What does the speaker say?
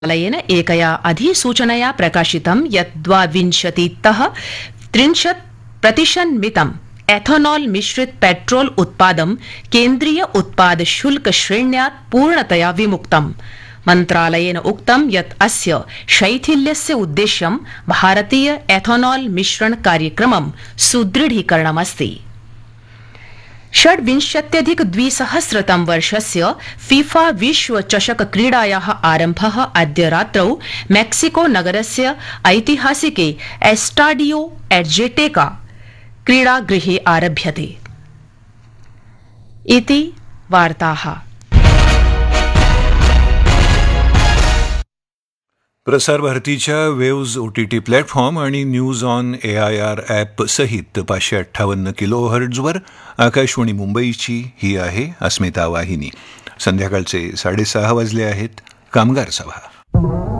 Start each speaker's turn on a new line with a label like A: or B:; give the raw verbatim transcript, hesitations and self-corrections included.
A: मन्त्रालयेन एकया अधिसूचनया प्रकाशितं यत् द्वाविंशतितः त्रिंशत् प्रतिशन्मितम् एथनॉल मिश्रित पेट्रोल उत्पादं केन्द्रीय उत्पाद शुल्क श्रेण्यात् पूर्णतया विमुक्तम्। मन्त्रालयेन उक्तं यत् अस्य शैथिल्यस्य उद्देश्यं भारतीय एथनॉल मिश्रण कार्यक्रमं सुदृढीकरणमस्ति। षड्विंशत्यधिक द्विसहस्रतम वर्षस्य फीफा विश्व चषक क्रीडायाः आरम्भः अद्य रात्रौ मेक्सिको नगरस्य ऐतिहासिके एस्टाडियो एड्जेटेका क्रीडागृहे आरभ्यते। इति वार्ताः।
B: प्रसार भारतीच्या waves O T T platform आणि news on A I R app सहित पाचशे अठ्ठावन्न किलो हर्ट्झवर आकाशवाणी मुंबईची ही आहे अस्मिता वाहिनी। संध्याकाळचे साडेसहा वाजले आहेत। कामगार सभा